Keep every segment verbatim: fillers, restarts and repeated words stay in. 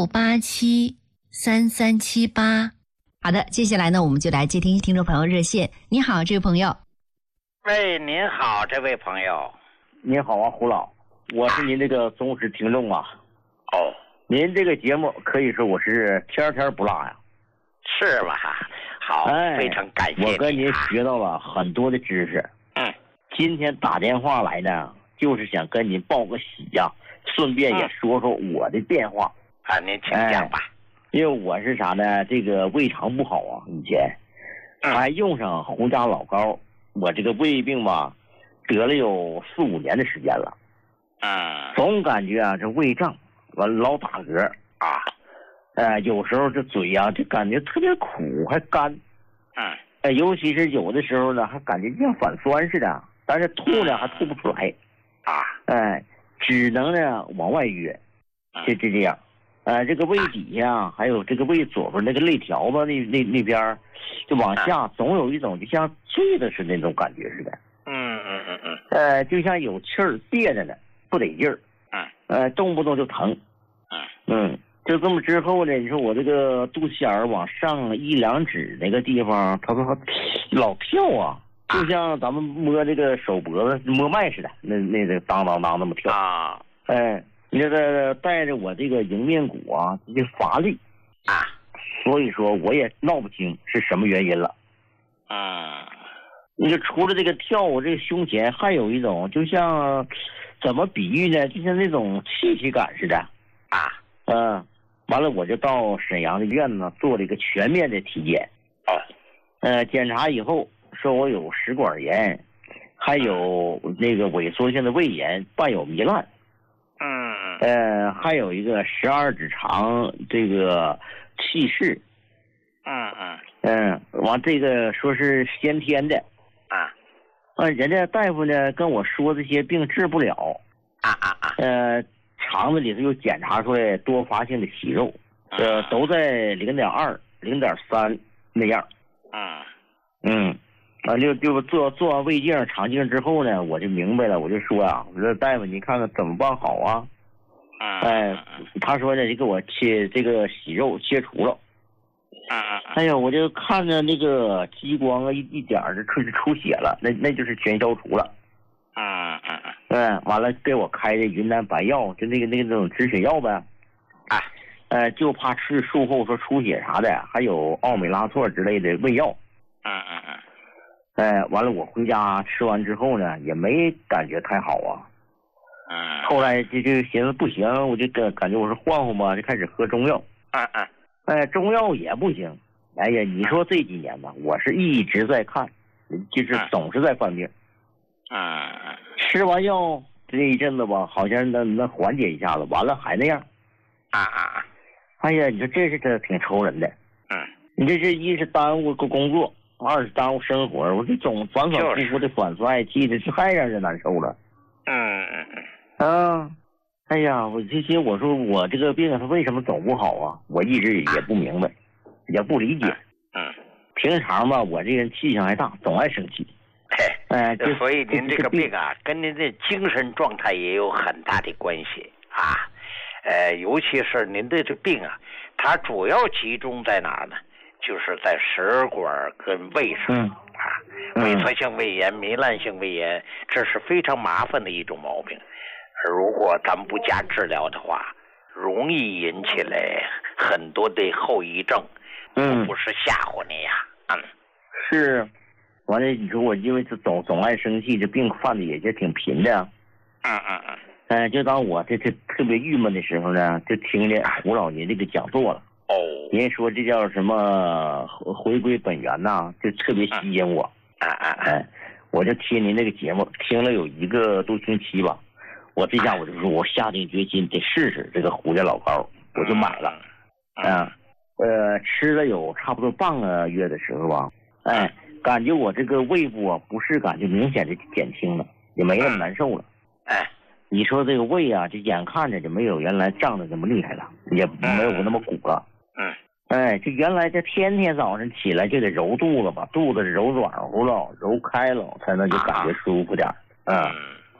六八七三三七八。 好的，接下来呢，我们就来接听听众朋友热线。你好，这位朋友。 喂，您好，这位朋友。 您好啊，胡老，我是您这个忠实听众啊。 哦， 您这个节目可以说我是天天不落呀。 是吧？好， 哎， 非常感谢你、啊。 我跟您学到了很多的知识。 嗯， 今天打电话来呢，就是想跟您报个喜呀、啊，顺便也说说我的变化。 嗯、啊，您请讲吧。 哎，因为我是啥呢？这个胃肠不好啊，以前还用上红家老膏，我这个胃病吧，得了有四五年的时间了。 嗯， 总感觉啊，这胃胀，完老打嗝啊，呃，有时候这嘴啊，就感觉特别苦，还干。 嗯， 呃，尤其是有的时候呢，还感觉像反酸似的，但是吐呢还吐不出来。 啊， 哎，只能呢往外约，就就这样。呃，这个胃底下还有这个胃左边那个肋条子那那那边，就往下总有一种就像坠的似的那种感觉似的。 嗯嗯嗯嗯。 呃，就像有气儿憋着呢，不得劲儿。 嗯。 呃，动不动就疼。 嗯。 嗯，就这么之后呢，你说我这个肚脐眼儿往上一两指那个地方，它它老跳啊，就像咱们摸这个手脖子摸脉似的，那那个当当当那么跳。 啊。 哎。那个带着我这个迎面骨啊，这乏力啊， 所以说我也闹不清是什么原因了。 嗯， 你就除了这个跳，我这个胸前还有一种，就像怎么比喻呢？就像那种气息感似的啊。 嗯，完了我就到沈阳的医院呢做了一个全面的体检。 哦。 呃，检查以后说我有食管炎，还有那个萎缩性的胃炎，伴有糜烂。 嗯。 呃，还有一个十二指肠这个气室。 嗯嗯。 嗯，完这个说是先天的。 啊。 啊，人家大夫呢跟我说这些病治不了。 啊啊啊。 呃，肠子里头又检查出来多发性的息肉，呃，都在零点二、零点三那样。 嗯。 嗯。啊，就就做做完胃镜、肠镜之后呢，我就明白了，我就说啊，我说大夫，你看看怎么办好啊？哎，他说呢，就给我切这个息肉切除了。哎呀，我就看着那个激光啊，一一点儿就出出血了，那那就是全消除了。 嗯嗯嗯。 嗯，完了给我开的云南白药，就那个那个那种止血药呗。 啊。 呃，就怕吃术后说出血啥的，还有奥美拉唑之类的胃药。 嗯嗯嗯。 哎，完了我回家吃完之后呢，也没感觉太好啊。 嗯。 后来就就寻思不行，我就感感觉我说换换吧，就开始喝中药。 嗯嗯。 哎，中药也不行。哎呀，你说这几年吧，我是一直在看，就是总是在犯病。 嗯嗯。 吃完药这一阵子吧，好像能能缓解一下子，完了还那样。 啊啊啊！ 哎呀，你说这是这挺愁人的。 嗯。 你这是一是耽误个工作，二是耽误生活，我这总反反复复的反酸爱气的，这太让人难受了。 嗯嗯嗯。 啊，哎呀，我这些我说我这个病它为什么总不好啊？我一直也不明白，也不理解。 嗯。 平常吧，我这人气性还大，总爱生气。 嘿， 哎， 所以您这个病啊，跟您的精神状态也有很大的关系啊。呃，尤其是您的这病啊，它主要集中在哪儿呢？就是在食管跟胃上。 嗯。 啊，萎缩性胃炎、糜烂性胃炎，这是非常麻烦的一种毛病。如果咱们不加治疗的话，容易引起来很多的后遗症。 嗯， 不是吓唬你呀。嗯， 是。完了，你说我因为这总总爱生气，这病犯的也就挺频的。 嗯嗯嗯。 哎，就当我这这特别郁闷的时候呢，就听见胡老爷这个讲座了。 哦。 人说这叫什么回归本源呐，就特别吸引我。 啊啊啊！ 哎，我就听您那个节目，听了有一个多星期吧。我这下我就说，我下定决心得试试这个胡家老膏，我就买了。嗯。呃，吃了有差不多半个月的时候吧，哎，感觉我这个胃部啊不适感就明显的减轻了，也没那么难受了。 哎， 你说这个胃啊，就眼看着就没有原来胀的那么厉害了，也没有那么鼓了。 嗯。 哎，这原来这天天早上起来就得揉肚子吧，肚子揉软乎了，揉开了，才能就感觉舒服点。嗯。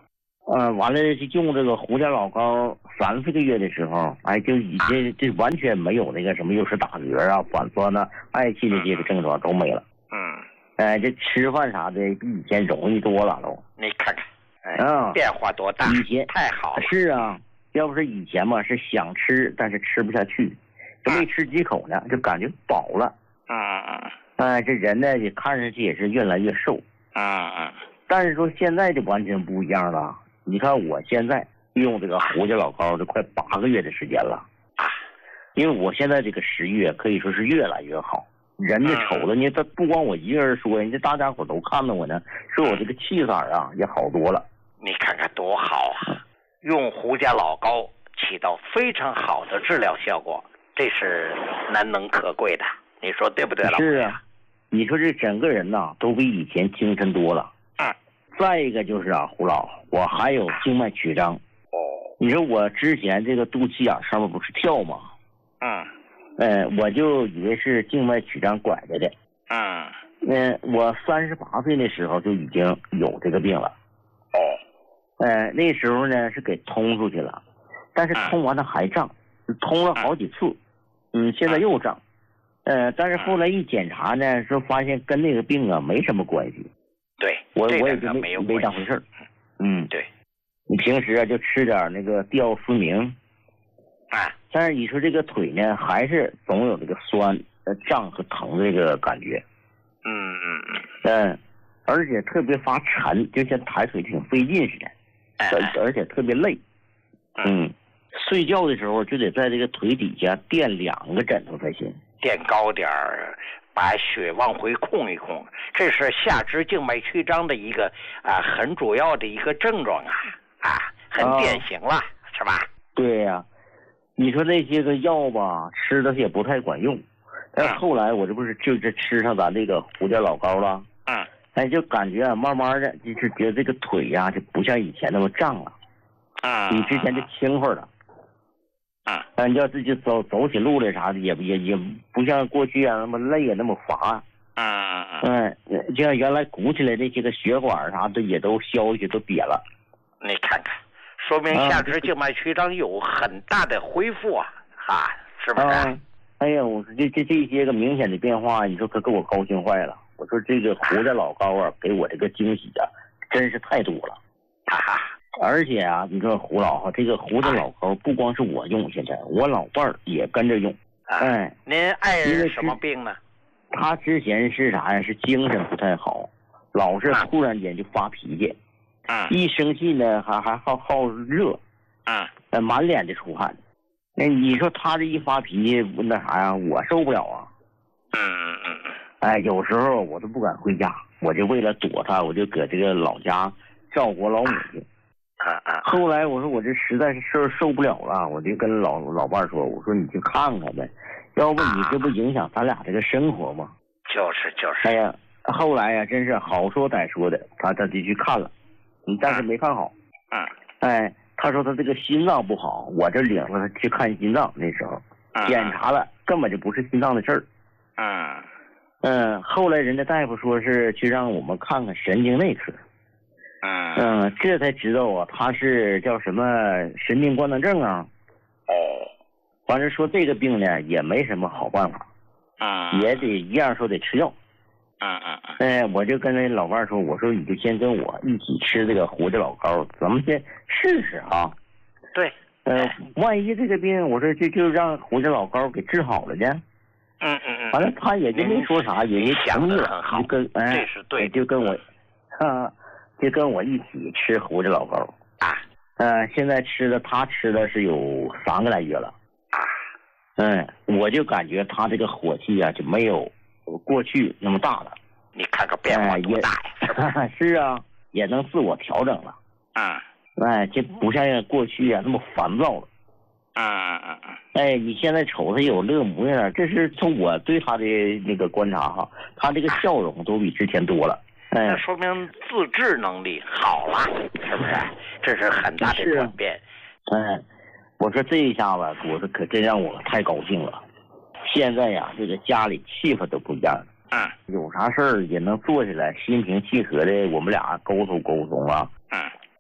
呃，完了就用这个胡椒老膏三四个月的时候，哎，就已经就完全没有那个什么又是打嗝啊、反酸呐、嗳气的这个症状都没了。 嗯， 哎，这吃饭啥的比以前容易多了都。 你看看，哎， 啊， 变化多大！ 以前太好了。 是啊，要不是以前嘛，是想吃但是吃不下去，就没吃几口呢，就感觉饱了。 嗯嗯哎，这人呢也看上去也是越来越瘦。 嗯嗯。 但是说现在就完全不一样了。你看我现在用这个胡椒老膏就快八个月的时间了啊，因为我现在这个食欲可以说是越来越好。人家瞅了，你这不光我一个人说，人家大家伙都看到我呢，说我这个气色啊也好多了。 你看看多好啊！用胡椒老膏起到非常好的治疗效果，这是难能可贵的。你说对不对，老师？是啊，你说这整个人呐都比以前精神多了。 嗯。 再一个就是啊，胡老，我还有静脉曲张。 哦。 你说我之前这个肚脐眼上面不是跳吗？ 嗯。 呃，我就以为是静脉曲张拐着的。 嗯。 嗯，我三十八岁的时候就已经有这个病了。 哦。 呃，那时候呢是给通出去了，但是通完了还胀，通了好几次。嗯，现在又胀。呃，但是后来一检查呢，说发现跟那个病啊没什么关系。 对， 我我也就没没没当回事儿。嗯， 对。 你平时啊就吃点那个吊思明。 啊。 但是你说这个腿呢，还是总有这个酸、呃胀和疼这个感觉。 嗯嗯嗯。 嗯，而且特别发沉，就像抬腿挺费劲似的。 哎。 而且特别累。嗯。睡觉的时候就得在这个腿底下垫两个枕头才行。 垫高点儿，把血往回控一控，这是下肢静脉曲张的一个啊很主要的一个症状啊啊，很典型了，啊、是吧？ 对呀、啊，你说那些个药吧，吃的也不太管用。但是后来我这不是就是吃上咱这个胡椒老膏了， 嗯， 哎，就感觉啊，慢慢的就是觉得这个腿呀、啊、就不像以前那么胀了， 嗯， 比之前就轻快了。 嗯， 嗯，要自己走走起路来啥的，也也也不像过去啊那么累啊那么乏。 嗯嗯嗯，嗯，就像原来鼓起来那些个血管啥的也都消下去，都瘪了。 你看看，说明下肢静脉曲张有很大的恢复啊，哈、啊，是不是、啊嗯？哎呀，我说这这这些个明显的变化，你说可给我高兴坏了。我说这个胡椒老膏啊，给我这个惊喜啊，真是太多了。 哈哈。 而且啊，你说胡老哈，这个胡椒老膏不光是我用，现在我老伴儿也跟着用。 啊、 哎， 您爱人什么病呢？ 他之前是啥呀？是精神不太好，老是突然间就发脾气。 嗯。 一生气呢，还还好好热。 嗯。 呃，满脸的出汗。那你说他这一发脾气，那啥呀？我受不了啊。 嗯嗯嗯嗯。 哎，有时候我都不敢回家，我就为了躲他，我就搁这个老家照顾老母亲。 啊啊！ 后来我说我这实在是受受不了了，我就跟老老伴说，我说你去看看呗，要不你这不影响咱俩这个生活吗？ 就是就是。 哎呀，后来呀，真是好说歹说的，他他就去看了，嗯，但是没看好。 嗯。 哎，他说他这个心脏不好，我这领着他去看心脏，那时候检查了，根本就不是心脏的事儿。 嗯。 嗯，后来人家大夫说是去让我们看看神经内科。 嗯嗯，这才知道啊，他是叫什么神经官能症啊。 哦。 反正说这个病呢也没什么好办法。 嗯。 也得一样说得吃药。 嗯嗯嗯。 哎，我就跟那老伴说，我说你就先跟我一起吃这个胡椒老膏，咱们先试试啊。 对。 呃，万一这个病，我说就就让胡椒老膏给治好了呢。 嗯嗯嗯。 反正他也就没说啥，也就同意了，就跟哎， 这是对， 就跟我，啊。就跟我一起吃胡椒老膏啊， 呃，现在吃的他吃的是有三个来月了啊， 嗯，我就感觉他这个火气啊就没有过去那么大了。 你看看变化多大呀！ 哎、是, 是啊，也能自我调整了。 嗯， 哎，这不像过去啊那么烦躁了。 嗯嗯嗯嗯。 哎，你现在瞅他有乐模样，这是从我对他的那个观察哈，他这个笑容都比之前多了。 那说明自制能力好了，是不是？这是很大的转变。 哎，我说这一下子，我说可真让我太高兴了。现在呀，这个家里气氛都不一样了。 嗯。 有啥事儿也能坐下来，心平气和的，我们俩沟通沟通啊。 嗯。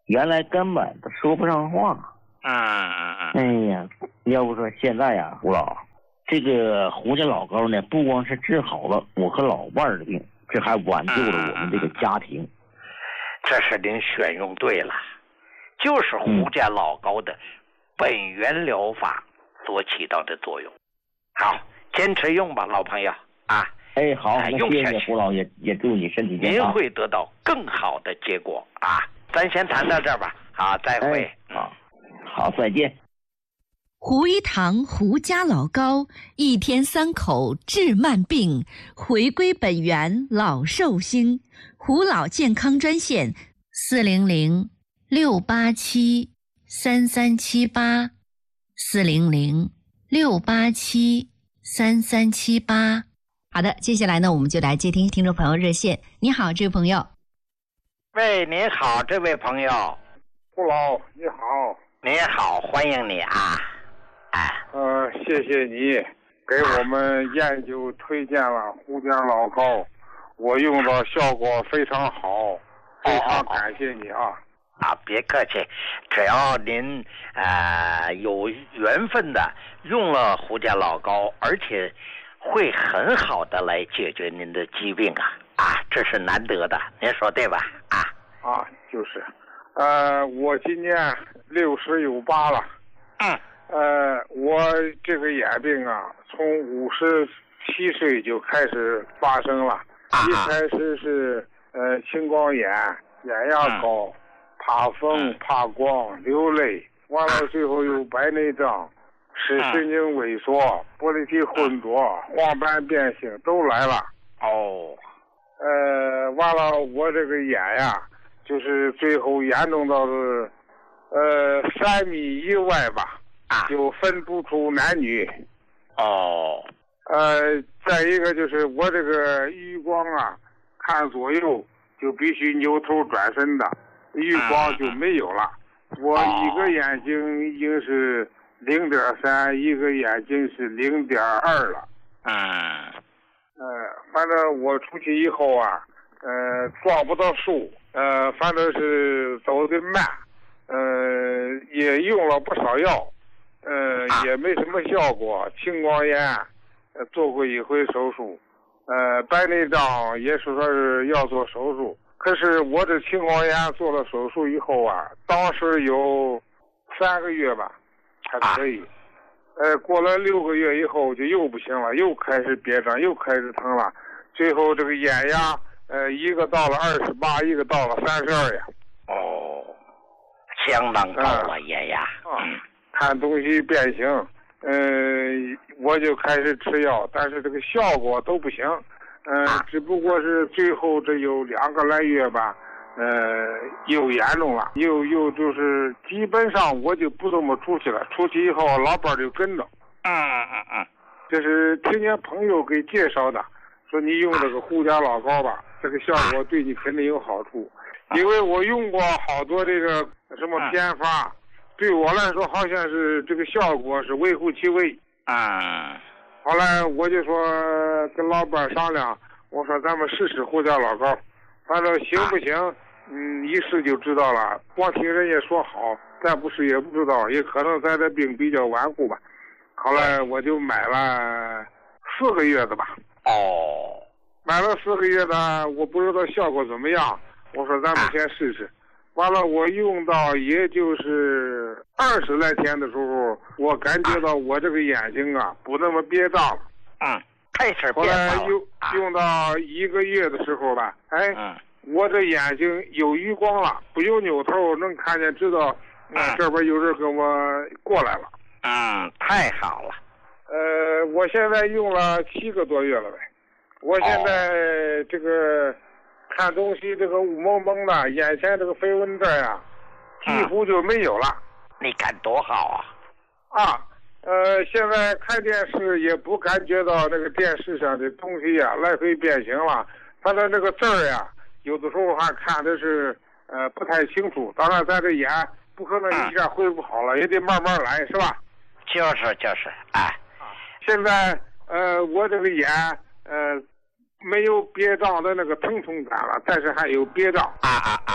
原来根本都说不上话。 嗯嗯嗯。 哎呀，要不说现在呀，胡老，这个胡家老高呢，不光是治好了我和老伴儿的病，这还挽救了我们这个家庭。嗯、 这是您选用对了，就是胡家老高的本源疗法所起到的作用。好，坚持用吧，老朋友啊。 哎，好， 那谢谢胡老，也也祝你身体健康。 您会得到更好的结果啊！咱先谈到这儿吧。好，再会。 哎、好，好，再见。 胡一堂胡家老高，一天三口治慢病，回归本源老寿星。胡老健康专线： 四零零六八七三三七八，四零零六八七三三七八。 好的，接下来呢，我们就来接听听众朋友热线。你好，这位朋友。 喂，您好，这位朋友。 胡老，你好。 你好，欢迎你啊。哎。 呃，谢谢你给我们研究推荐了胡家老高，我用的效果非常好，非常感谢你啊。哦啊，别客气，只要您呃有缘分的用了胡家老高，而且会很好的来解决您的疾病啊啊，这是难得的，您说对吧？啊啊，就是，呃，我今年六十有八了， 嗯， 呃，我这个眼病啊，从五十七岁就开始发生了， 啊、 一开始是呃青光眼、眼压高、嗯、怕风、嗯、怕光、流泪，完了最后有白内障。视神经萎缩、玻璃体混浊、黄斑变性都来了。 哦， 呃，完了，我这个眼呀，就是最后严重到是，呃，三米以外吧， 啊， 就分不出男女。 哦， 呃，再一个就是我这个余光啊，看左右就必须扭头转身的，余光就没有了。啊、我一个眼睛已经是。零点三，一个眼睛是零点二了。 嗯。 呃，反正我出去以后啊，呃，抓不到树，呃，反正是走得慢，呃，也用了不少药，呃，也没什么效果。青光眼，呃，做过一回手术，呃，白内障也是说是要做手术。可是我这青光眼做了手术以后啊，当时有三个月吧。还可以，呃，过了六个月以后就又不行了，又开始憋胀，又开始疼了，最后这个眼压，呃，一个到了二十八，一个到了三十二呀。 哦，相当高了、啊、眼压。 啊，看东西变形，呃，我就开始吃药，但是这个效果都不行，呃， 啊、 只不过是最后这有两个来月吧。呃，又严重了，又又就是基本上我就不怎么出去了，出去以后老伴就跟着。 嗯嗯嗯， 这是听见朋友给介绍的，说你用这个胡家老高吧，这个效果对你肯定有好处。因为我用过好多这个什么偏方，对我来说好像是这个效果是微乎其微。 嗯。 后来我就说跟老伴商量，我说咱们试试胡家老高，反正行不行？嗯，一试就知道了。光听人家说好，再不试也不知道，也可能咱这病比较顽固吧。后来我就买了四个月的吧。 哦。 买了四个月的，我不知道效果怎么样。我说咱们先试试。完了，我用到也就是二十来天的时候，我感觉到我这个眼睛啊不那么憋胀了。 嗯，开始后来用用到一个月的时候吧，哎。 嗯。 我这眼睛有余光了，不用扭头能看见，知道，嗯，这边有人跟我过来了。 嗯，太好了。 呃，我现在用了七个多月了呗。我现在这个看东西，这个雾蒙蒙的，眼前这个飞蚊症呀，几乎就没有了。 你看多好啊！啊，呃，现在看电视也不感觉到那个电视上的东西呀来回变形了，反正那个字儿呀。有的时候还看的是呃不太清楚，当然咱这眼不可能一下恢复好了，嗯、也得慢慢来，是吧？ 就是就是哎， 现在呃我这个眼呃没有憋胀的那个疼痛感了，但是还有憋胀。 啊啊啊！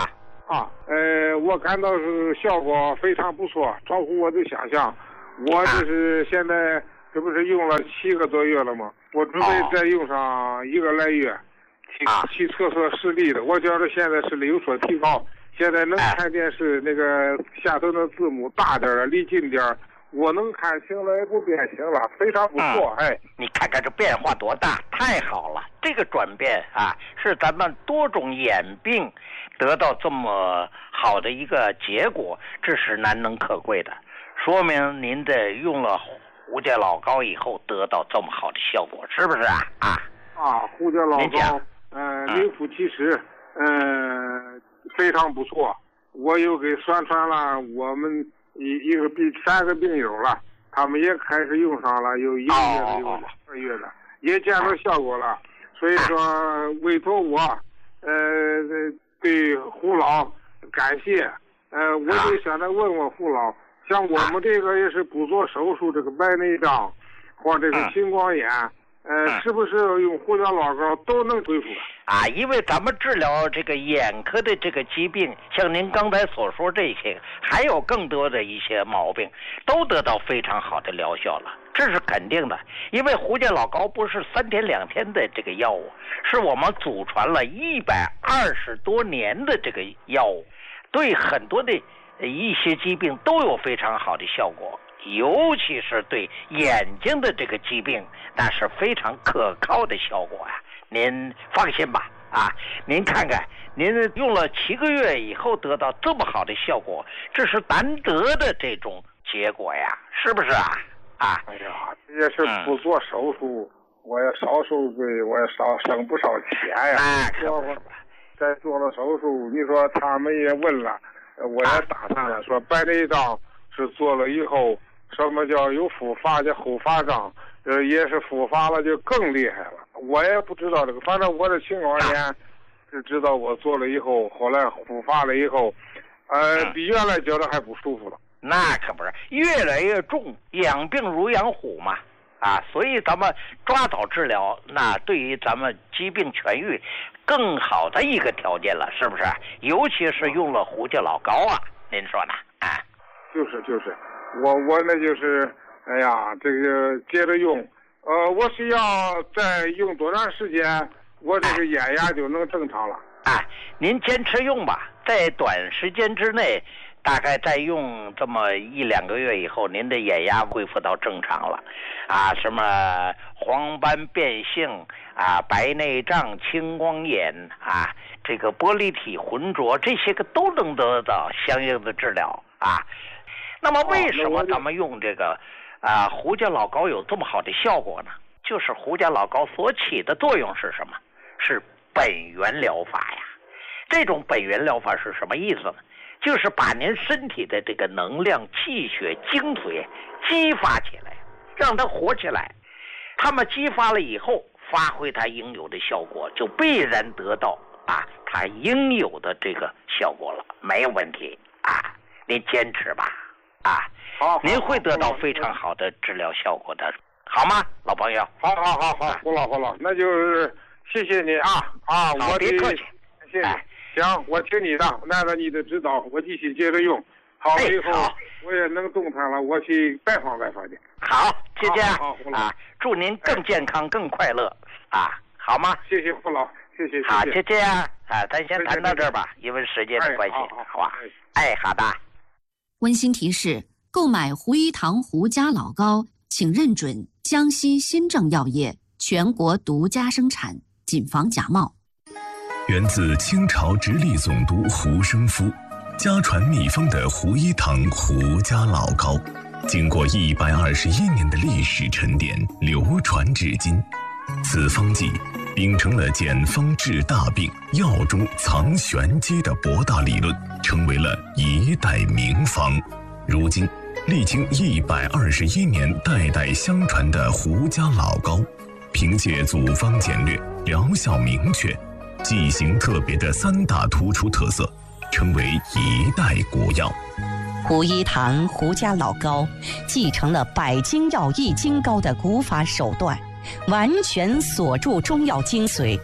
啊，呃，我感到是效果非常不错，超乎我的想象。我这是现在这不是用了七个多月了吗？我准备再用上一个来月，去去测测视力的。我觉得现在视力有所提高，现在能看电视，那个下头的字母大点儿，离近点儿。我能看清了，也不变形了，非常不错。嗯、哎， 你看看这变化多大，太好了！这个转变啊，是咱们多种眼病得到这么好的一个结果，这是难能可贵的，说明您的用了胡家老膏以后得到这么好的效果，是不是啊？啊啊，胡家老膏，嗯、呃，名副其实，嗯、呃，非常不错。我又给宣传了我们。一一个比三个病友了，他们也开始用上了，有一个月的，有两个月的，也见到效果了。所以说委托我，呃，对胡老感谢。呃，我就想着问问胡老，像我们这个也是不做手术，这个白内障或这个青光眼，呃，是不是用胡椒老膏都能恢复的？ 啊，因为咱们治疗这个眼科的这个疾病，像您刚才所说这些，还有更多的一些毛病，都得到非常好的疗效了，这是肯定的。因为胡家老膏不是三天两天的这个药物，是我们祖传了一百二十多年的这个药物，对很多的一些疾病都有非常好的效果。尤其是对眼睛的这个疾病，那是非常可靠的效果呀、啊。您放心吧，啊，您看看，您用了七个月以后得到这么好的效果，这是难得的这种结果呀，是不是啊？啊， 哎呀，这也是不做手术，嗯、我也少受罪，我也少省不少钱呀。 那可不是吧？ 再做了手术，你说他们也问了，我也打探了，说白内障是做了以后。什么叫有复发的后发障？呃，也是复发了就更厉害了。我也不知道这个，反正我的青光眼是知道我做了以后，后来复发了以后，呃，比原来觉得还不舒服了。 那可不是，越来越重，养病如养虎嘛，啊，所以咱们抓早治疗，那对于咱们疾病痊愈更好的一个条件了，是不是？尤其是用了胡家老膏啊，您说呢？啊， 就是就是。我我那就是，哎呀，这个接着用，呃，我是要再用多长时间，我这个眼压就能正常了？ 哎，您坚持用吧，在短时间之内，大概再用这么一两个月以后，您的眼压恢复到正常了，啊，什么黄斑变性啊、白内障、青光眼啊，这个玻璃体浑浊，这些个都能得到相应的治疗啊。那么为什么咱们用这个啊胡家老膏有这么好的效果呢？就是胡家老膏所起的作用是什么？是本源疗法呀。这种本源疗法是什么意思呢？就是把您身体的这个能量、气血、精髓激发起来，让它活起来。它们激发了以后，发挥它应有的效果，就必然得到啊它应有的这个效果了，没有问题啊。您坚持吧。啊， 好， 您会得到非常好的治疗效果的，好吗，老朋友？ 好，好，好，好，胡老，胡老，那就是谢谢你啊啊，我别客气， 谢谢。哎、行，我听你的，按照你的指导，我继续接着用。好了以后， 哎、 我也能动弹了，我去拜访拜访去。 好，就这样。 好，胡老啊，祝您更健康、哎、更快乐啊，好吗？ 谢谢胡老，谢谢。 好，就这样啊，咱先谈到这儿吧，因为时间的关系， 哎、好, 好吧？哎，好的。 温馨提示：购买胡一堂胡家老膏，请认准江西新政药业全国独家生产，谨防假冒。 源自清朝直隶总督胡生夫，家传秘方的胡一堂胡家老膏，经过一百二十一年的历史沉淀，流传至今。此方剂秉承了简方治大病、药中藏玄机的博大理论，成为了一代名方。如今历经一百二十一年代代相传的胡家老膏，凭借组方简略、疗效明确、剂型特别的三大突出特色，成为一代国药。 胡一堂胡家老膏继承了百金药益金膏的古法手段，完全锁住中药精髓，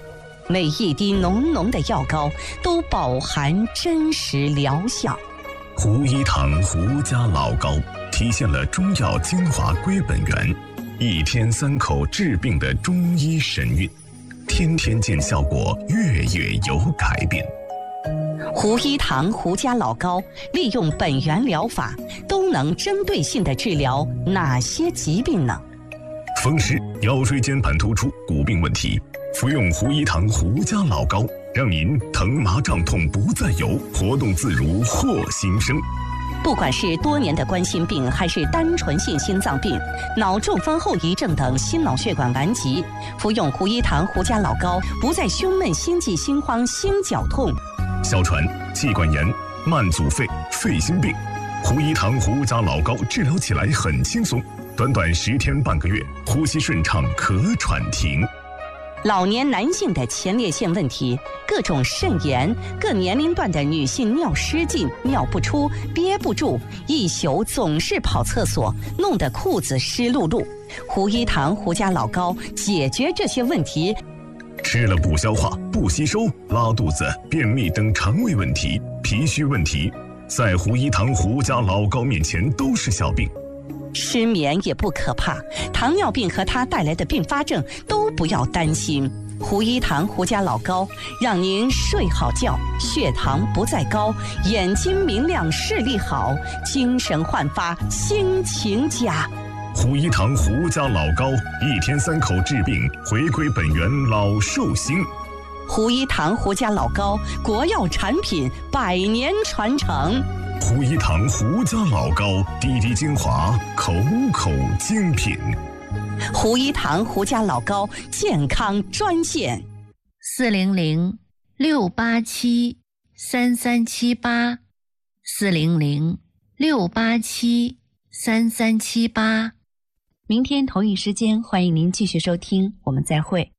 每一滴浓浓的药膏都饱含真实疗效。 胡一堂胡家老膏体现了中药精华归本源，一天三口治病的中医神韵，天天见效果，月月有改变。 胡一堂胡家老膏利用本源疗法，都能针对性地治疗哪些疾病呢？ 风湿、腰椎间盘突出、骨病问题，服用胡一堂胡家老膏，让您疼麻胀痛不再有，活动自如获新生。 不管是多年的冠心病，还是单纯性心脏病、脑中风后遗症等心脑血管顽疾，服用胡一堂胡家老膏，不再胸闷、心悸、心慌、心绞痛。 哮喘、气管炎、慢阻肺、肺心病，胡一堂胡家老膏治疗起来很轻松，短短十天半个月，呼吸顺畅，咳喘停。 老年男性的前列腺问题，各种肾炎，各年龄段的女性尿失禁、尿不出、憋不住，一宿总是跑厕所，弄得裤子湿漉漉。胡一堂胡家老膏解决这些问题。 吃了不消化、不吸收、拉肚子、便秘等肠胃问题、脾虚问题，在胡一堂胡家老膏面前都是小病。 失眠也不可怕，糖尿病和它带来的并发症都不要担心。胡一堂胡家老膏让您睡好觉，血糖不再高，眼睛明亮，视力好，精神焕发，心情佳。 胡一堂胡家老膏，一天三口治病，回归本源，老寿星。 胡一堂胡家老膏，国药产品，百年传承。 胡一堂胡家老膏，滴滴精华，口口精品。 胡一堂胡家老膏健康专线： 四零零六八七三三七八，四零零六八七三三七八。 明天同一时间，欢迎您继续收听，我们再会。